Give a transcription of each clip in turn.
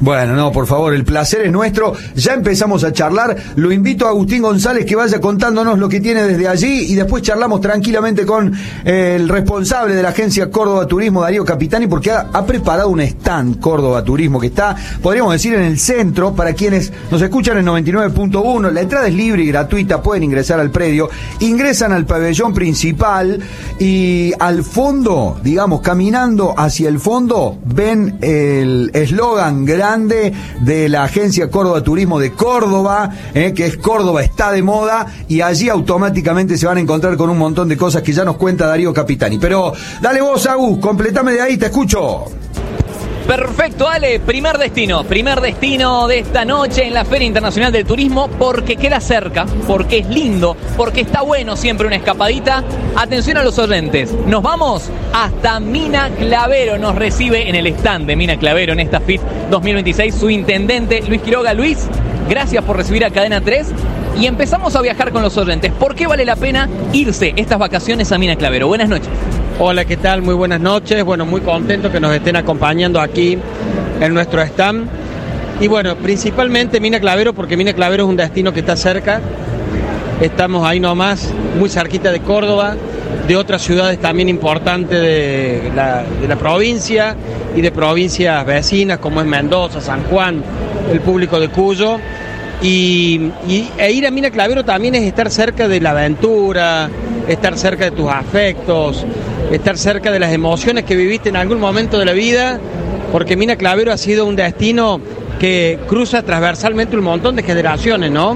Bueno, no, por favor, el placer es nuestro. Ya empezamos a charlar. Lo invito a Agustín González que vaya contándonos lo que tiene desde allí y después charlamos tranquilamente con el responsable de la agencia Córdoba Turismo, Darío Capitani, porque ha preparado un stand Córdoba Turismo que está, podríamos decir, en el centro. Para quienes nos escuchan en 99.1, la entrada es libre y gratuita, pueden ingresar al predio, ingresan al pabellón principal y al fondo, digamos, caminando hacia el fondo, ven el eslogan grande de la agencia Córdoba Turismo de Córdoba, que es Córdoba está de moda, y allí automáticamente se van a encontrar con un montón de cosas que ya nos cuenta Darío Capitani. Pero dale vos, Agus, completame de ahí, te escucho. Perfecto, Ale, primer destino de esta noche en la Feria Internacional del Turismo, porque queda cerca, porque es lindo, porque está bueno siempre una escapadita. Atención a los oyentes, nos vamos hasta Mina Clavero, nos recibe en el stand de Mina Clavero en esta FIT 2026 su intendente Luis Quiroga. Luis, gracias por recibir a Cadena 3 y empezamos a viajar con los oyentes. ¿Por qué vale la pena irse estas vacaciones a Mina Clavero? Buenas noches. Hola, ¿qué tal? Muy buenas noches. Bueno, muy contento que nos estén acompañando aquí en nuestro stand. Y bueno, principalmente Mina Clavero, porque Mina Clavero es un destino que está cerca. Estamos ahí nomás, muy cerquita de Córdoba, de otras ciudades también importantes de la provincia y de provincias vecinas como es Mendoza, San Juan, el público de Cuyo. E ir a Mina Clavero también es estar cerca de la aventura, estar cerca de tus afectos, estar cerca de las emociones que viviste en algún momento de la vida, porque Mina Clavero ha sido un destino que cruza transversalmente un montón de generaciones, ¿no?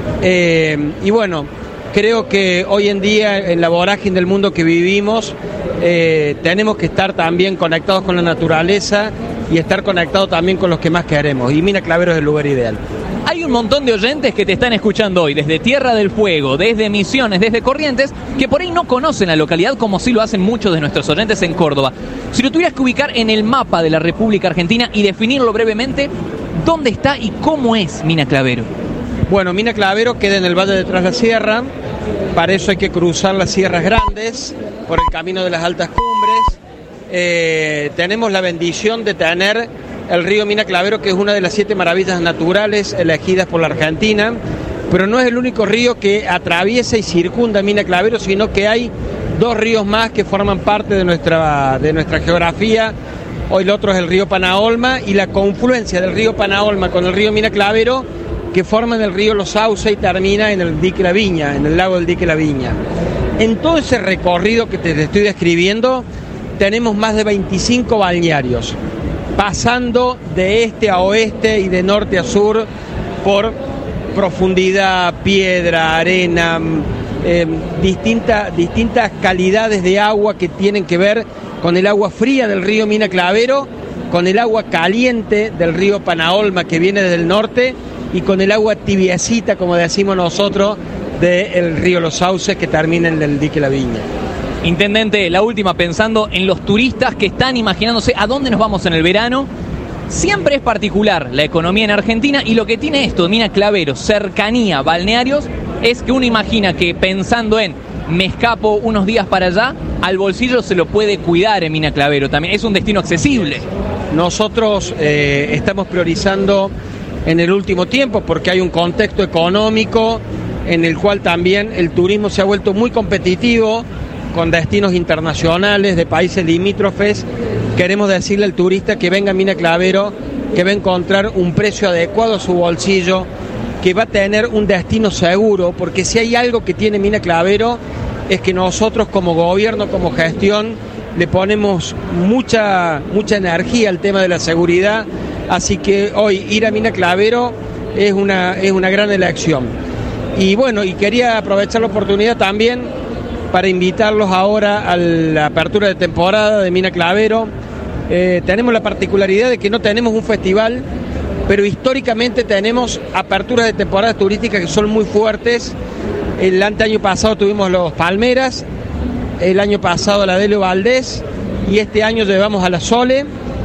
Y bueno, creo que hoy en día, en la vorágine del mundo que vivimos, tenemos que estar también conectados con la naturaleza y estar conectados también con los que más queremos, y Mina Clavero es el lugar ideal. Hay un montón de oyentes que te están escuchando hoy, desde Tierra del Fuego, desde Misiones, desde Corrientes, que por ahí no conocen la localidad como sí lo hacen muchos de nuestros oyentes en Córdoba. Si lo tuvieras que ubicar en el mapa de la República Argentina y definirlo brevemente, ¿dónde está y cómo es Mina Clavero? Bueno, Mina Clavero queda en el Valle de Tras la Sierra, para eso hay que cruzar las Sierras Grandes, por el camino de las altas cumbres. Tenemos la bendición de tener el río Mina Clavero, que es una de las 7 maravillas naturales elegidas por la Argentina, pero no es el único río que atraviesa y circunda Mina Clavero, sino que hay 2 ríos más que forman parte de nuestra geografía. Hoy el otro es el río Panaolma, y la confluencia del río Panaolma con el río Mina Clavero, que forman el río Los Sauces y termina en el dique La Viña, en el lago del dique La Viña. En todo ese recorrido que te estoy describiendo, tenemos más de 25 balnearios, pasando de este a oeste y de norte a sur por profundidad, piedra, arena, distintas calidades de agua que tienen que ver con el agua fría del río Mina Clavero, con el agua caliente del río Panaolma que viene desde el norte y con el agua tibiecita, como decimos nosotros, del río Los Sauces que termina en el dique La Viña. Intendente, la última, pensando en los turistas que están imaginándose a dónde nos vamos en el verano. Siempre es particular la economía en Argentina, y lo que tiene esto, Mina Clavero, cercanía, balnearios, es que uno imagina que pensando en me escapo unos días para allá, al bolsillo se lo puede cuidar en Mina Clavero también. Es un destino accesible. Nosotros estamos priorizando en el último tiempo, porque hay un contexto económico en el cual también el turismo se ha vuelto muy competitivo, con destinos internacionales de países limítrofes. Queremos decirle al turista que venga a Mina Clavero, que va a encontrar un precio adecuado a su bolsillo, que va a tener un destino seguro, porque si hay algo que tiene Mina Clavero es que nosotros como gobierno, como gestión, le ponemos mucha energía al tema de la seguridad, así que hoy ir a Mina Clavero es una gran elección. Y bueno, y quería aprovechar la oportunidad también para invitarlos ahora a la apertura de temporada de Mina Clavero. Tenemos la particularidad de que no tenemos un festival, pero históricamente tenemos aperturas de temporadas turísticas que son muy fuertes. El año pasado tuvimos los Palmeras, el año pasado la Delio Valdés, y este año llevamos a la Sole.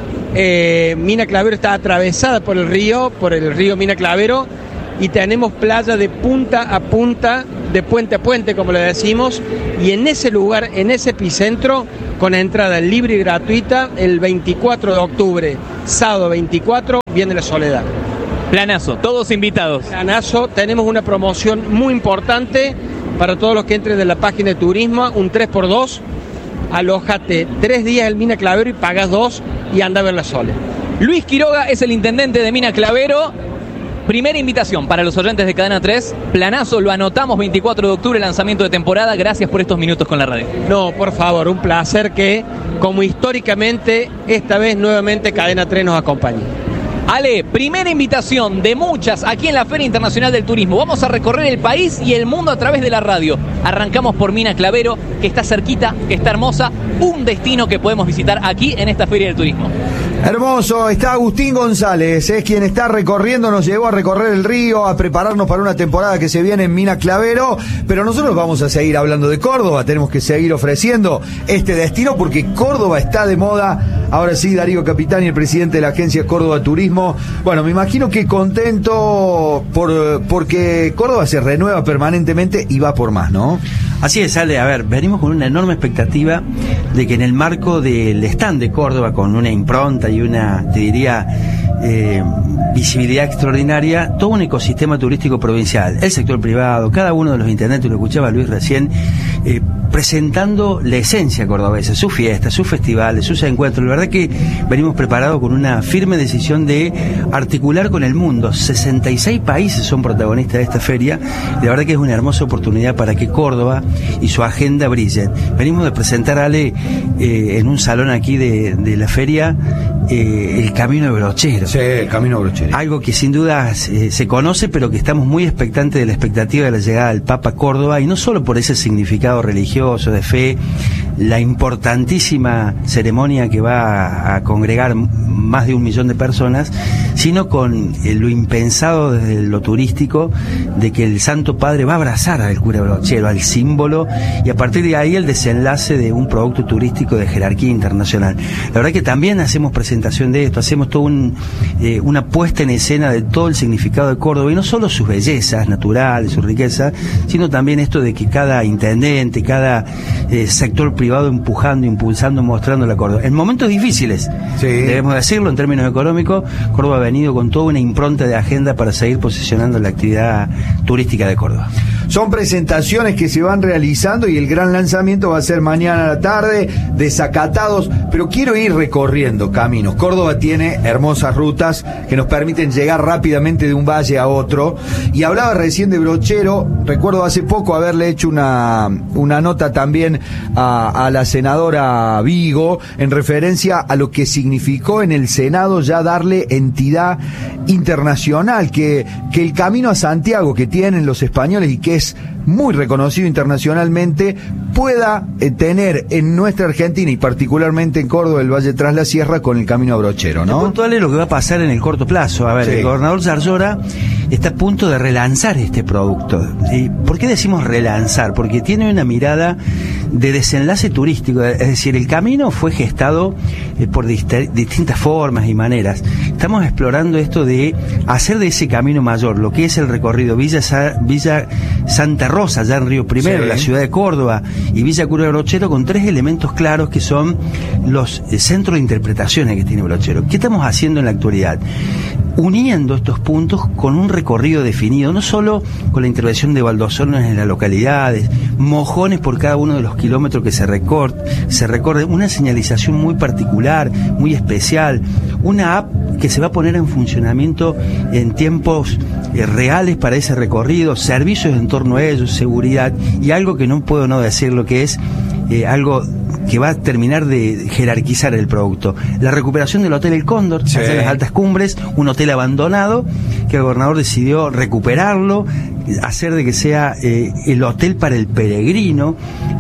Mina Clavero está atravesada por el río Mina Clavero, y tenemos playa de punta a punta, de puente a puente, como le decimos, y en ese lugar, en ese epicentro, con entrada libre y gratuita, el 24 de octubre sábado 24, viene la Soledad. Planazo, todos invitados. Planazo, tenemos una promoción muy importante para todos los que entren de la página de turismo, un 3x2, alójate 3 días en Mina Clavero y pagas 2 y anda a ver la Sole. Luis Quiroga es el intendente de Mina Clavero. Primera invitación para los oyentes de Cadena 3. Planazo, lo anotamos, 24 de octubre, lanzamiento de temporada. Gracias por estos minutos con la radio. No, por favor, un placer que, como históricamente, esta vez nuevamente Cadena 3 nos acompañe. Ale, primera invitación de muchas aquí en la Feria Internacional del Turismo. Vamos a recorrer el país y el mundo a través de la radio. Arrancamos por Mina Clavero, que está cerquita, que está hermosa. Un destino que podemos visitar aquí en esta Feria del Turismo. Hermoso, está Agustín González, es quien está recorriendo, nos llevó a recorrer el río, a prepararnos para una temporada que se viene en Mina Clavero, pero nosotros vamos a seguir hablando de Córdoba, tenemos que seguir ofreciendo este destino porque Córdoba está de moda. Ahora sí, Darío Capitani, el presidente de la agencia Córdoba Turismo, bueno, me imagino que contento porque Córdoba se renueva permanentemente y va por más, ¿no? Así es, Ale, a ver, venimos con una enorme expectativa de que en el marco del stand de Córdoba, con una impronta y una, te diría, visibilidad extraordinaria, todo un ecosistema turístico provincial, el sector privado, cada uno de los intendentes, lo escuchaba Luis recién, presentando la esencia cordobesa, sus fiestas, sus festivales, sus encuentros. La verdad que venimos preparados con una firme decisión de articular con el mundo. 66 países son protagonistas de esta feria. La verdad que es una hermosa oportunidad para que Córdoba y su agenda brillen. Venimos de presentar, Ale, en un salón aquí de la feria, el Camino de Brochero. Sí, el Camino de Brochero. Algo que sin duda se conoce, pero que estamos muy expectantes de la expectativa de la llegada del Papa a Córdoba, y no solo por ese significado religioso, de fe, la importantísima ceremonia que va a congregar más de 1 millón de personas, sino con lo impensado desde lo turístico de que el Santo Padre va a abrazar al cura Brochero, al símbolo, y a partir de ahí el desenlace de un producto turístico de jerarquía internacional. La verdad que también hacemos presentación de esto, hacemos toda una puesta en escena de todo el significado de Córdoba, y no solo sus bellezas naturales, su riqueza, sino también esto de que cada intendente, cada sector privado empujando, impulsando, mostrando la Córdoba. En momentos difíciles, sí, debemos decirlo, en términos económicos, Córdoba ha venido con toda una impronta de agenda para seguir posicionando la actividad turística de Córdoba. Son presentaciones que se van realizando y el gran lanzamiento va a ser mañana a la tarde, desacatados, pero quiero ir recorriendo caminos. Córdoba tiene hermosas rutas que nos permiten llegar rápidamente de un valle a otro, y hablaba recién de Brochero. Recuerdo hace poco haberle hecho una nota también a la senadora Vigo en referencia a lo que significó en el Senado ya darle entidad internacional, que el Camino a Santiago que tienen los españoles y que es muy reconocido internacionalmente pueda tener en nuestra Argentina y particularmente en Córdoba el Valle Tras la Sierra con el Camino a Brochero, ¿no? Puntual es lo que va a pasar en el corto plazo. A ver, sí, el gobernador Zarzora está a punto de relanzar este producto. ¿Sí? ¿Por qué decimos relanzar? Porque tiene una mirada de desenlace turístico, es decir, el camino fue gestado por distintas formas y maneras. Estamos explorando esto de hacer de ese camino mayor lo que es el recorrido Villa Santa Rosa, allá en Río Primero, sí, la ciudad de Córdoba, y Villa Cura Brochero, con 3 elementos claros que son los centros de interpretaciones que tiene Brochero. ¿Qué estamos haciendo en la actualidad? Uniendo estos puntos con un recorrido definido, no solo con la intervención de baldosones en las localidades, mojones por cada uno de los kilómetros que se recorre, una señalización muy particular, muy especial, una app que se va a poner en funcionamiento en tiempos reales para ese recorrido, servicios en torno a ellos, seguridad, y algo que no puedo no decir, lo que es algo que va a terminar de jerarquizar el producto. La recuperación del Hotel El Cóndor, sí, en las altas cumbres, un hotel abandonado que el gobernador decidió recuperarlo, hacer de que sea el hotel para el peregrino,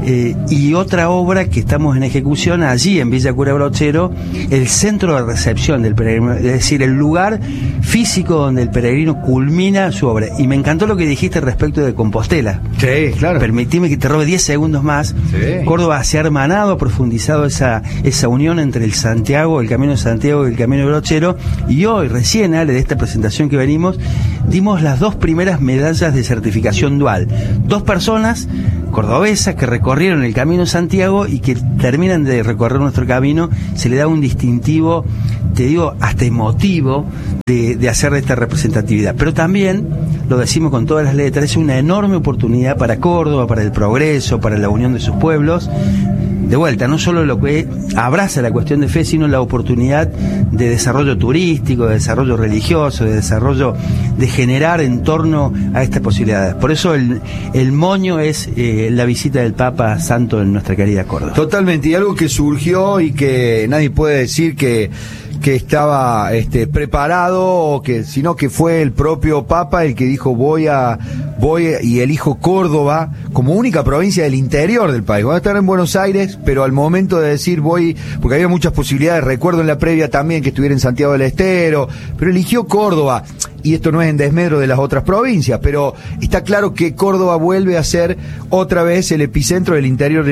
y otra obra que estamos en ejecución allí en Villa Cura Brochero, el centro de recepción del peregrino, es decir, el lugar físico donde el peregrino culmina su obra. Y me encantó lo que dijiste respecto de Compostela. Sí, claro. Permitime que te robe 10 segundos más. Sí. Córdoba se ha hermanado, ha profundizado esa unión entre el Santiago, el Camino de Santiago y el Camino de Brochero, y hoy, recién, Ale, de esta presentación que venimos, dimos las 2 primeras medallas de certificación dual. 2 personas cordobesas que recorrieron el Camino de Santiago y que terminan de recorrer nuestro camino, se le da un distintivo, te digo, hasta emotivo de hacer esta representatividad. Pero también, lo decimos con todas las letras, es una enorme oportunidad para Córdoba, para el progreso, para la unión de sus pueblos. De vuelta, no solo lo que abraza la cuestión de fe, sino la oportunidad de desarrollo turístico, de desarrollo religioso, de desarrollo, de generar en torno a estas posibilidades. Por eso el moño es la visita del Papa Santo en nuestra querida Córdoba. Totalmente, y algo que surgió y que nadie puede decir que estaba preparado, o sino que fue el propio Papa el que dijo voy y elijo Córdoba como única provincia del interior del país. Voy a estar en Buenos Aires, pero al momento de decir voy, porque había muchas posibilidades, recuerdo en la previa también que estuviera en Santiago del Estero, pero eligió Córdoba. Y esto no es en desmedro de las otras provincias, pero está claro que Córdoba vuelve a ser otra vez el epicentro del interior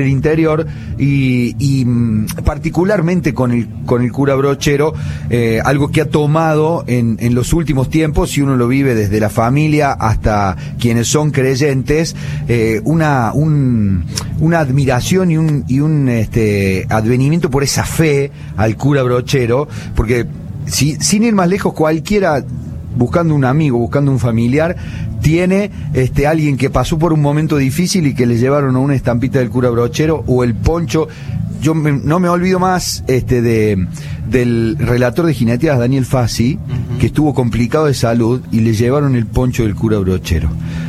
y particularmente con el cura Brochero, algo que ha tomado en los últimos tiempos, si uno lo vive desde la familia hasta quienes son creyentes, una admiración y un advenimiento por esa fe al cura Brochero, porque sin ir más lejos, cualquiera buscando un amigo, buscando un familiar, tiene alguien que pasó por un momento difícil y que le llevaron a una estampita del cura Brochero o el poncho. Yo no me olvido más del relator de jineteadas Daniel Fassi, que estuvo complicado de salud y le llevaron el poncho del cura Brochero.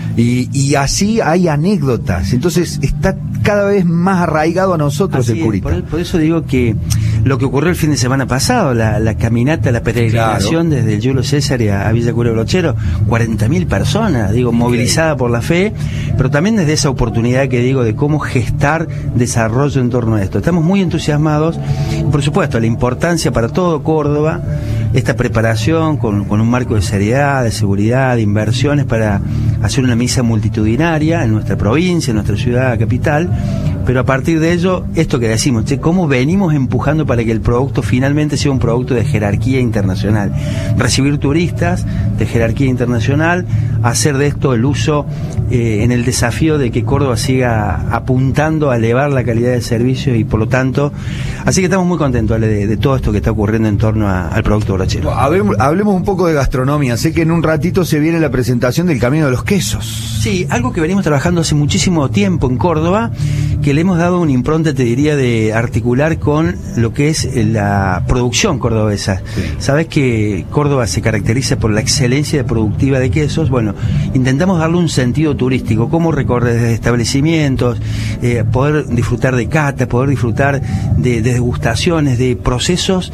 Y así hay anécdotas, entonces está cada vez más arraigado a nosotros el curita. Por eso digo que lo que ocurrió el fin de semana pasado, la caminata, la peregrinación, claro, desde el Julio César a Villa Cura Brochero, 40.000 personas, movilizadas por la fe, pero también desde esa oportunidad que digo de cómo gestar desarrollo en torno a esto. Estamos muy entusiasmados, por supuesto, la importancia para todo Córdoba, esta preparación con un marco de seriedad, de seguridad, de inversiones para hacer una misa multitudinaria en nuestra provincia, en nuestra ciudad capital, pero a partir de ello, esto que decimos, cómo venimos empujando para que el producto finalmente sea un producto de jerarquía internacional. Recibir turistas de jerarquía internacional, hacer de esto el uso en el desafío de que Córdoba siga apuntando a elevar la calidad del servicio y por lo tanto, así que estamos muy contentos, Ale, de todo esto que está ocurriendo en torno al producto brochero. Hablemos un poco de gastronomía. Sé que en un ratito se viene la presentación del Camino de los Quesos. Sí, algo que venimos trabajando hace muchísimo tiempo en Córdoba, que le hemos dado una impronta, te diría, de articular con lo que es la producción cordobesa. Sí. Sabes que Córdoba se caracteriza por la excelencia productiva de quesos. Bueno, intentamos darle un sentido turístico, cómo recorrer desde establecimientos, poder disfrutar de cata, poder disfrutar de degustaciones, de procesos,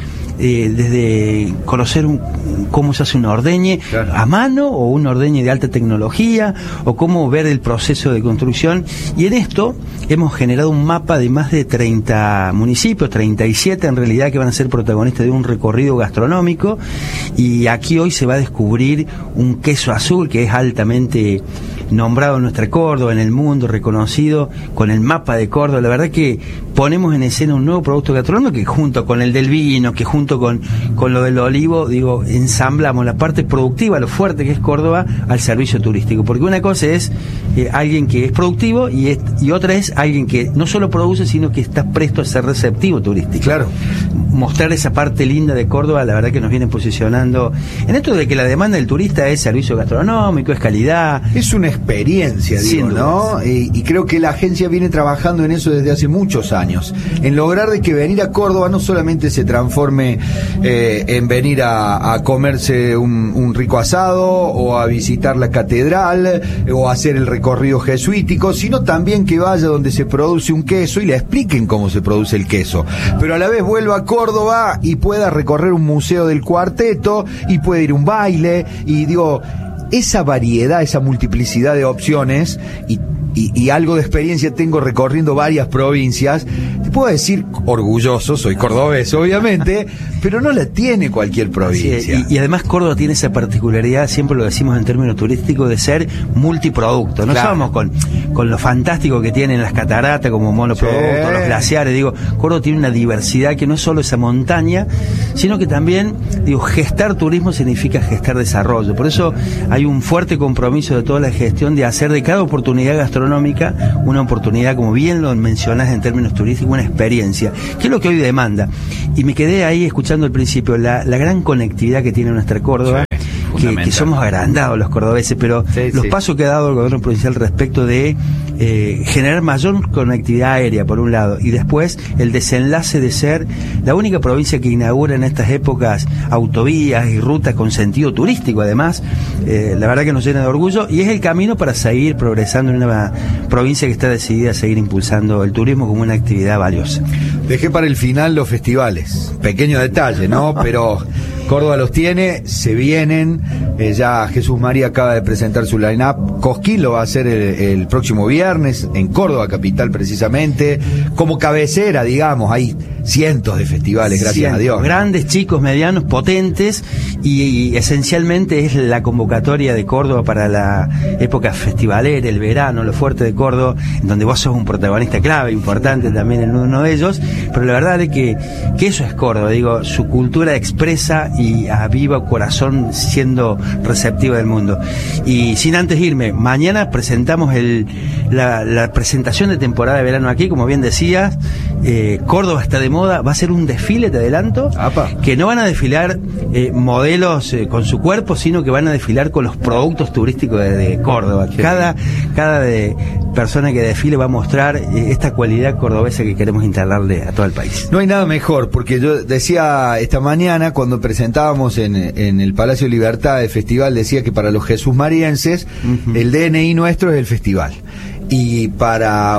desde conocer cómo se hace una ordeñe, claro, a mano, o una ordeñe de alta tecnología, o cómo ver el proceso de construcción. Y en esto hemos generado un mapa de más de 30 municipios, 37 en realidad, que van a ser protagonistas de un recorrido gastronómico. Y aquí hoy se va a descubrir un queso azul que es altamente nombrado en nuestra Córdoba, en el mundo, reconocido, con el mapa de Córdoba. La verdad que ponemos en escena un nuevo producto gastronómico que junto con el del vino, que junto con lo del olivo, ensamblamos la parte productiva, lo fuerte que es Córdoba, al servicio turístico. Porque una cosa es alguien que es productivo y otra es alguien que no solo produce, sino que está presto a ser receptivo turístico. Claro. Mostrar esa parte linda de Córdoba, la verdad que nos viene posicionando en esto de que la demanda del turista es servicio gastronómico, es calidad. Es una experiencia, digo, ¿no? Y creo que la agencia viene trabajando en eso desde hace muchos años, en lograr de que venir a Córdoba no solamente se transforme en venir a comerse un rico asado, o a visitar la catedral, o a hacer el recorrido jesuítico, sino también que vaya donde se produce un queso y le expliquen cómo se produce el queso, pero a la vez vuelva a Córdoba y pueda recorrer un museo del cuarteto y puede ir a un baile, y esa variedad, esa multiplicidad de opciones y algo de experiencia tengo recorriendo varias provincias. Te puedo decir, orgulloso, soy cordobés obviamente, pero no la tiene cualquier provincia. Y además Córdoba tiene esa particularidad, siempre lo decimos en términos turísticos, de ser multiproducto. No somos con lo fantástico que tienen las cataratas como monoproducto, los glaciares. Córdoba tiene una diversidad que no es solo esa montaña, sino que también, gestar turismo significa gestar desarrollo. Por eso hay un fuerte compromiso de toda la gestión de hacer de cada oportunidad gastronómica gastronómica, una oportunidad, como bien lo mencionás en términos turísticos, una experiencia, que es lo que hoy demanda. Y me quedé ahí escuchando al principio la gran conectividad que tiene nuestra Córdoba. Sí. Que somos agrandados los cordobeses, pero los pasos que ha dado el gobierno provincial respecto de generar mayor conectividad aérea, por un lado, y después el desenlace de ser la única provincia que inaugura en estas épocas autovías y rutas con sentido turístico, además, la verdad que nos llena de orgullo, y es el camino para seguir progresando en una provincia que está decidida a seguir impulsando el turismo como una actividad valiosa. Dejé para el final los festivales, pequeño detalle, ¿no? Pero Córdoba los tiene, se vienen, ya Jesús María acaba de presentar su line-up, Cosquín lo va a hacer el próximo viernes, en Córdoba capital precisamente, como cabecera, digamos, hay cientos de festivales, gracias a Dios. Grandes, chicos, medianos, potentes, y esencialmente es la convocatoria de Córdoba para la época festivalera, el verano, lo fuerte de Córdoba, en donde vos sos un protagonista clave, importante también en uno de ellos, pero la verdad es que eso es Córdoba, digo, su cultura expresa y a viva corazón siendo receptiva del mundo. Y sin antes irme, mañana presentamos la presentación de temporada de verano aquí, como bien decías, Córdoba está de moda, va a ser un desfile, te adelanto, que no van a desfilar modelos con su cuerpo, sino que van a desfilar con los productos turísticos de Córdoba. Cada persona que desfile va a mostrar esta cualidad cordobesa que queremos instalarle a todo el país. No hay nada mejor, porque yo decía esta mañana, cuando presentábamos en el Palacio de Libertad el festival, decía que para los jesúsmarienses el DNI nuestro es el festival. Y para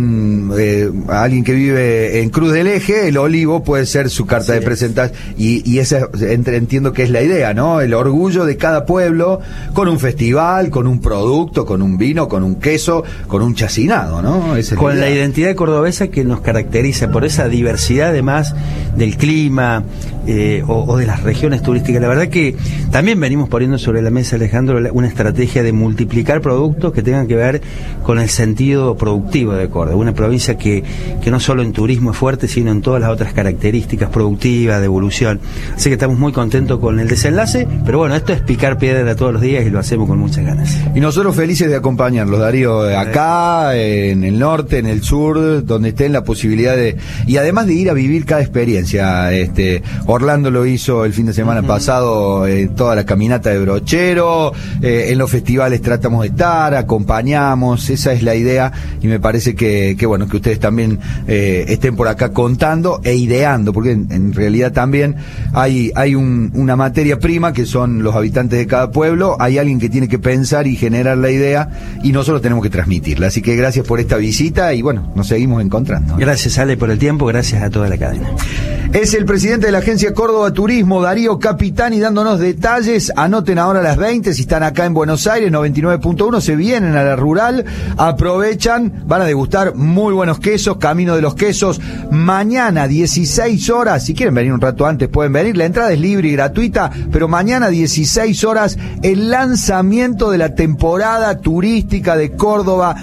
alguien que vive en Cruz del Eje, el olivo puede ser su carta de presentación, y esa entiendo que es la idea, ¿no? El orgullo de cada pueblo con un festival, con un producto, con un vino, con un queso, con un chacinado, ¿no? Esa es con la identidad cordobesa que nos caracteriza por esa diversidad, además del clima o de las regiones turísticas. La verdad que también venimos poniendo sobre la mesa, Alejandro, una estrategia de multiplicar productos que tengan que ver con el sentido productivo de Córdoba, una provincia que no solo en turismo es fuerte, sino en todas las otras características productivas, de evolución. Así que estamos muy contentos con el desenlace, pero bueno, esto es picar piedra todos los días y lo hacemos con muchas ganas. Y nosotros felices de acompañarlos, Darío, acá, en el norte, en el sur, donde estén la posibilidad y además de ir a vivir cada experiencia. Orlando lo hizo el fin de semana pasado, toda la caminata de Brochero, en los festivales tratamos de estar, acompañamos, esa es la idea, y me parece que bueno, que ustedes también estén por acá contando e ideando, porque en realidad también hay una materia prima que son los habitantes de cada pueblo, hay alguien que tiene que pensar y generar la idea, y nosotros tenemos que transmitirla. Así que gracias por esta visita y bueno, nos seguimos encontrando. Gracias, Ale, por el tiempo, gracias a toda la cadena. Es el presidente de la Agencia Córdoba Turismo, Darío Capitani, dándonos detalles. Anoten ahora a las 20, si están acá en Buenos Aires, 99.1, se vienen a la rural, aprovechan, van a degustar muy buenos quesos, Camino de los Quesos, mañana 16 horas, si quieren venir un rato antes pueden venir, la entrada es libre y gratuita, pero mañana 16 horas, el lanzamiento de la temporada turística de Córdoba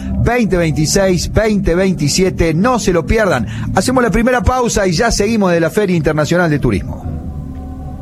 2026-2027, no se lo pierdan. Hacemos la primera pausa y ya seguimos de la Feria Internacional de Turismo.